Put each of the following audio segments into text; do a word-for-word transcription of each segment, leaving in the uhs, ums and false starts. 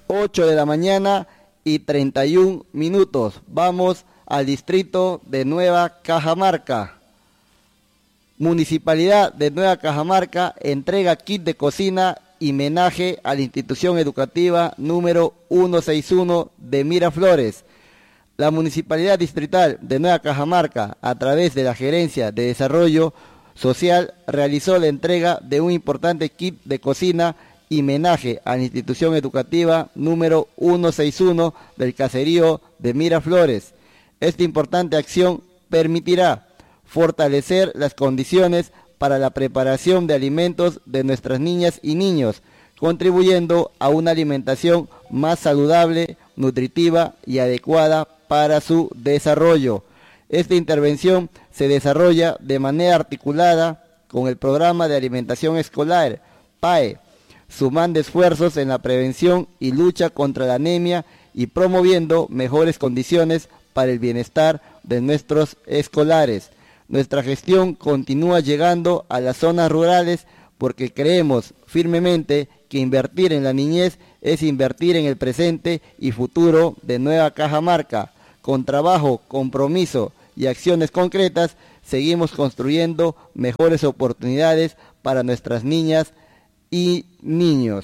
ocho de la mañana y treinta y un minutos. Vamos al distrito de Nueva Cajamarca. Municipalidad de Nueva Cajamarca entrega kit de cocina y homenaje a la institución educativa número ciento sesenta y uno de Miraflores. La Municipalidad Distrital de Nueva Cajamarca, a través de la Gerencia de Desarrollo Social, realizó la entrega de un importante kit de cocina y homenaje a la institución educativa número ciento sesenta y uno del caserío de Miraflores. Esta importante acción permitirá fortalecer las condiciones para la preparación de alimentos de nuestras niñas y niños, contribuyendo a una alimentación más saludable, nutritiva y adecuada para su desarrollo. Esta intervención se desarrolla de manera articulada con el Programa de Alimentación Escolar, P A E, sumando esfuerzos en la prevención y lucha contra la anemia y promoviendo mejores condiciones para el bienestar de nuestros escolares. Nuestra gestión continúa llegando a las zonas rurales porque creemos firmemente que invertir en la niñez es invertir en el presente y futuro de Nueva Cajamarca. Con trabajo, compromiso y acciones concretas, seguimos construyendo mejores oportunidades para nuestras niñas y niños.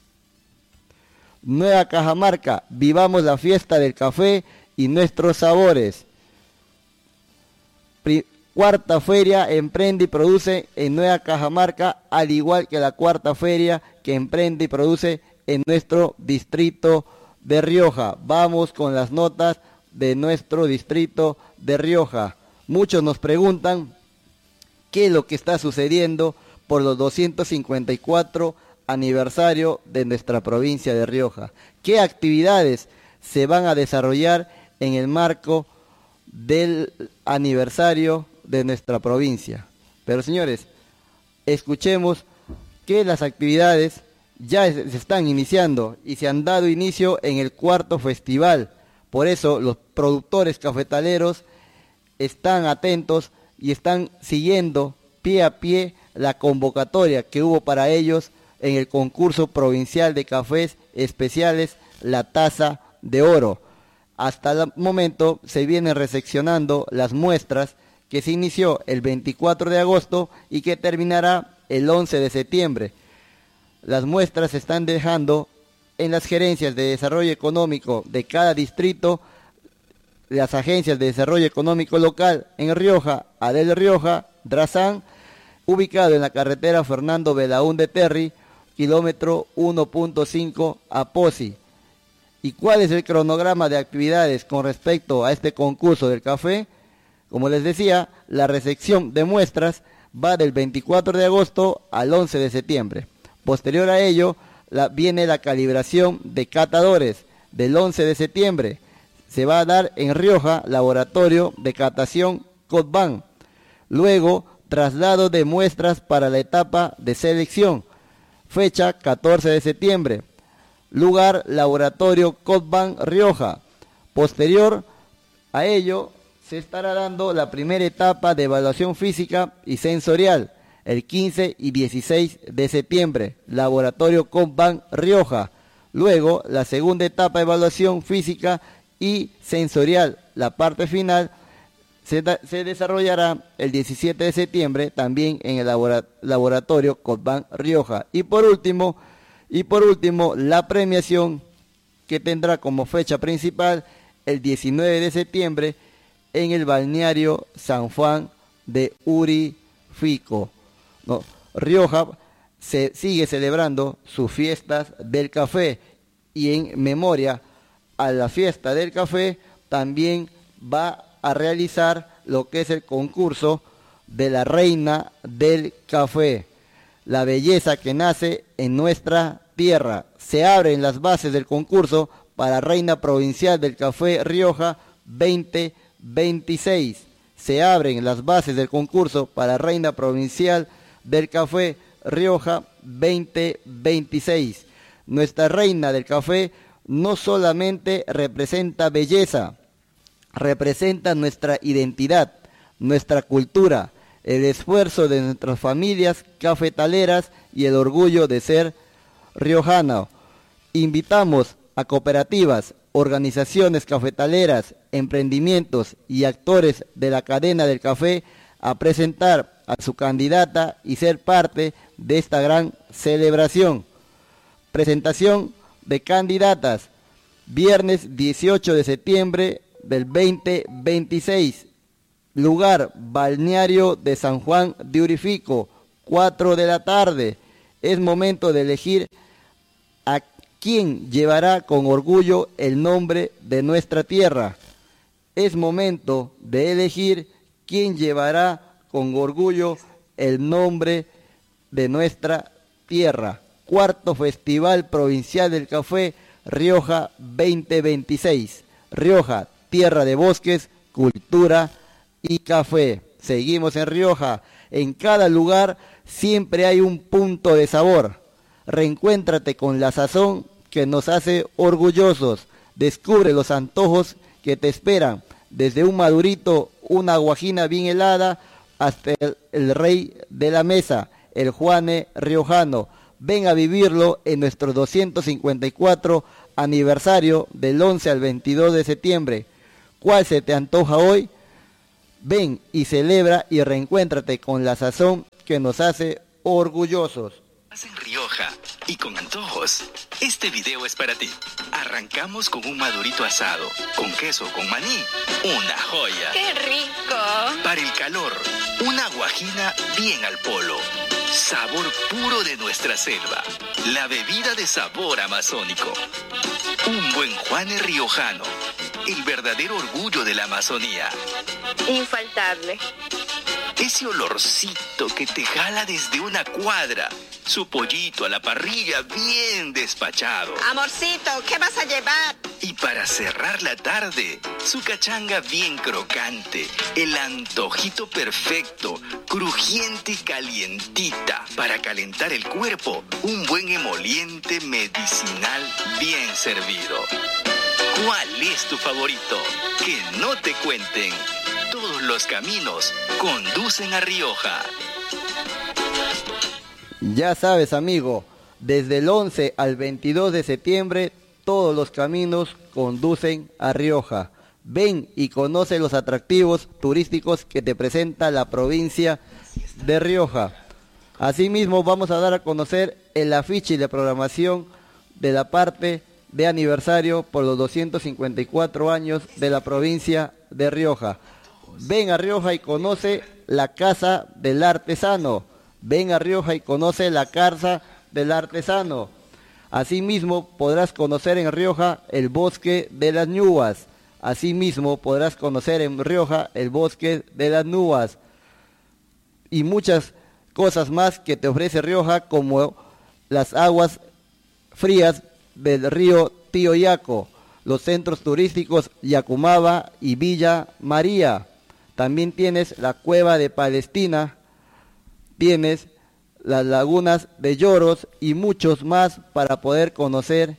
Nueva Cajamarca, vivamos la fiesta del café y nuestros sabores. Pri- Cuarta feria Emprende y Produce en Nueva Cajamarca, al igual que la cuarta feria que emprende y produce en nuestro distrito de Rioja. Vamos con las notas de nuestro distrito de Rioja. Muchos nos preguntan qué es lo que está sucediendo por los doscientos cincuenta y cuatro aniversario de nuestra provincia de Rioja. ¿Qué actividades se van a desarrollar en el marco del aniversario de nuestra provincia? Pero señores, escuchemos que las actividades ya se están iniciando y se han dado inicio en el cuarto festival. Por eso los productores cafetaleros están atentos y están siguiendo pie a pie la convocatoria que hubo para ellos en el concurso provincial de cafés especiales La Taza de Oro. Hasta el momento se vienen recepcionando las muestras que se inició el veinticuatro de agosto y que terminará el once de septiembre. Las muestras se están dejando en las gerencias de desarrollo económico de cada distrito, las agencias de desarrollo económico local en Rioja, Adel Rioja, Drazán, ubicado en la carretera Fernando Belaúnde Terry, kilómetro uno punto cinco a Pozi. ¿Y cuál es el cronograma de actividades con respecto a este concurso del café? Como les decía, la recepción de muestras va del veinticuatro de agosto al once de septiembre. Posterior a ello, la, viene la calibración de catadores del once de septiembre. Se va a dar en Rioja, laboratorio de catación Cotban. Luego, traslado de muestras para la etapa de selección. Fecha catorce de septiembre. Lugar, laboratorio Cotban Rioja. Posterior a ello, se estará dando la primera etapa de evaluación física y sensorial, el quince y dieciséis de septiembre, laboratorio Cotban Rioja. Luego, la segunda etapa de evaluación física y sensorial, la parte final, se, da, se desarrollará el diecisiete de septiembre, también en el labora, laboratorio Cotban Rioja. Y por último, y por último, la premiación que tendrá como fecha principal el diecinueve de septiembre, en el balneario San Juan de Urifico. No, Rioja se sigue celebrando sus fiestas del café y en memoria a la fiesta del café también va a realizar lo que es el concurso de la reina del café, la belleza que nace en nuestra tierra. Se abren las bases del concurso para reina provincial del café Rioja veinte veintiséis. Se abren las bases del concurso para reina provincial del café Rioja veinte veintiséis. Nuestra reina del café no solamente representa belleza, representa nuestra identidad, nuestra cultura, el esfuerzo de nuestras familias cafetaleras y el orgullo de ser riojano. Invitamos a cooperativas, organizaciones cafetaleras, emprendimientos y actores de la cadena del café a presentar a su candidata y ser parte de esta gran celebración. Presentación de candidatas, viernes dieciocho de septiembre del veinte veintiséis, lugar Balneario de San Juan de Urifico, cuatro de la tarde. Es momento de elegir a quién llevará con orgullo el nombre de nuestra tierra. Es momento de elegir quién llevará con orgullo el nombre de nuestra tierra. Cuarto Festival Provincial del Café Rioja veinte veintiséis. Rioja, tierra de bosques, cultura y café. Seguimos en Rioja. En cada lugar siempre hay un punto de sabor. Reencuéntrate con la sazón que nos hace orgullosos. Descubre los antojos que te esperan, desde un madurito, una guajina bien helada, hasta el, el rey de la mesa, el Juane riojano. Ven a vivirlo en nuestro doscientos cincuenta y cuatro aniversario del once al veintidós de septiembre. ¿Cuál se te antoja hoy? Ven y celebra y reencuéntrate con la sazón que nos hace orgullosos. En Rioja y con antojos, este video es para ti. Arrancamos con un madurito asado, con queso, con maní, una joya. ¡Qué rico! Para el calor, una guajina bien al polo. Sabor puro de nuestra selva. La bebida de sabor amazónico. Un buen Juane riojano. El verdadero orgullo de la Amazonía. Infaltable. Ese olorcito que te jala desde una cuadra. Su pollito a la parrilla bien despachado. Amorcito, ¿qué vas a llevar? Y para cerrar la tarde, su cachanga bien crocante. El antojito perfecto, crujiente y calientita. Para calentar el cuerpo, un buen emoliente medicinal bien servido. ¿Cuál es tu favorito? Que no te cuenten. Todos los caminos conducen a Rioja. Ya sabes, amigo, desde el once al veintidós de septiembre, todos los caminos conducen a Rioja. Ven y conoce los atractivos turísticos que te presenta la provincia de Rioja. Asimismo, vamos a dar a conocer el afiche de programación de la parte de aniversario por los doscientos cincuenta y cuatro años de la provincia de Rioja. Ven a Rioja y conoce la Casa del Artesano. Ven a Rioja y conoce la Casa del Artesano. Asimismo, podrás conocer en Rioja el Bosque de las Ñuas. Asimismo, podrás conocer en Rioja el Bosque de las Nubas. Y muchas cosas más que te ofrece Rioja, como las aguas frías del río Tío Yaco, los centros turísticos Yacumaba y Villa María. También tienes la Cueva de Palestina, tienes las lagunas de Lloros y muchos más para poder conocer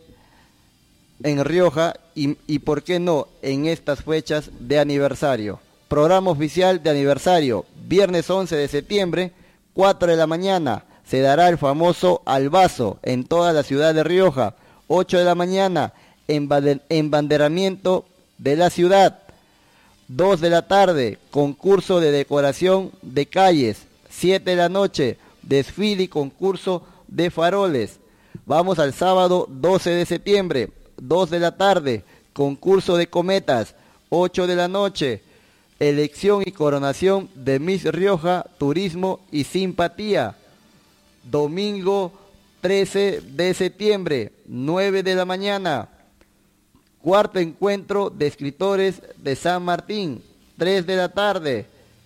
en Rioja y, y por qué no en estas fechas de aniversario. Programa oficial de aniversario, viernes once de septiembre, cuatro de la mañana, se dará el famoso albazo en toda la ciudad de Rioja. ocho de la mañana, embanderamiento de la ciudad. dos de la tarde, concurso de decoración de calles. siete de la noche, desfile y concurso de faroles. Vamos al sábado doce de septiembre, dos de la tarde, concurso de cometas. ocho de la noche, elección y coronación de Miss Rioja, turismo y simpatía. Domingo trece de septiembre, nueve de la mañana, cuarto encuentro de escritores de San Martín, tres de la tarde,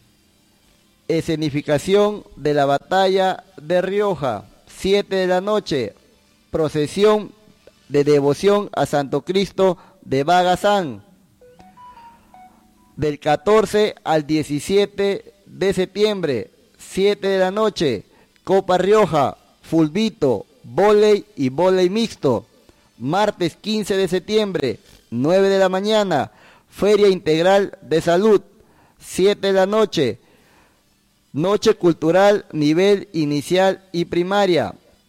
escenificación de la batalla de Rioja, siete de la noche, procesión de devoción a Santo Cristo de Bagazán. Del catorce al diecisiete de septiembre, siete de la noche, Copa Rioja, fulbito, vóley y vóley mixto. Martes quince de septiembre, nueve de la mañana, Feria Integral de Salud. siete de la noche, Noche Cultural nivel inicial y primaria.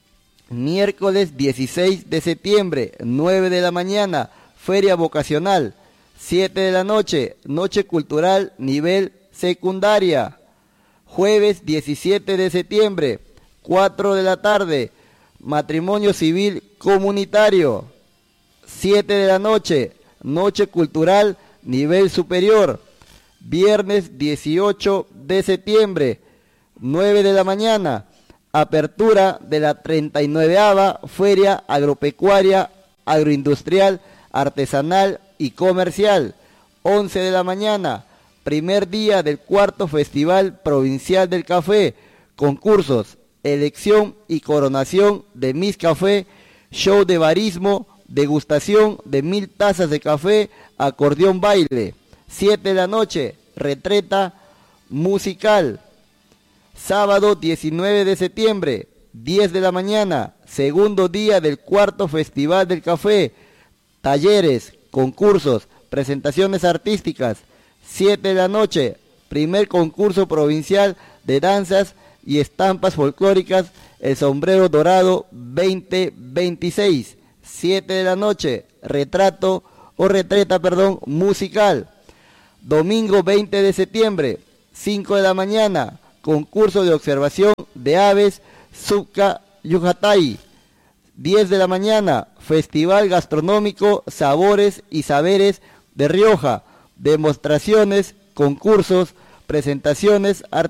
Miércoles dieciséis de septiembre, nueve de la mañana, feria vocacional. siete de la noche, noche cultural nivel secundaria. Jueves diecisiete de septiembre, cuatro de la tarde, matrimonio civil comunitario. siete de la noche, noche cultural nivel superior. Viernes dieciocho de septiembre, nueve de la mañana, apertura de la treinta y nueava Feria Agropecuaria, Agroindustrial, Artesanal y Comercial. once de la mañana, primer día del cuarto Festival Provincial del Café, concursos, elección y coronación de Miss Café, show de barismo, degustación de mil tazas de café, acordeón baile. siete de la noche, retreta musical. Sábado diecinueve de septiembre, diez de la mañana, segundo día del cuarto Festival del Café, talleres, concursos, presentaciones artísticas. siete de la noche, primer concurso provincial de danzas y estampas folclóricas, el sombrero dorado veinte veintiséis. siete de la noche, retrato o retreta, perdón, musical. Domingo veinte de septiembre, cinco de la mañana, concurso de observación de aves, Subca Yucatay. diez de la mañana, festival gastronómico, sabores y saberes de Rioja, demostraciones, concursos, presentaciones artísticas.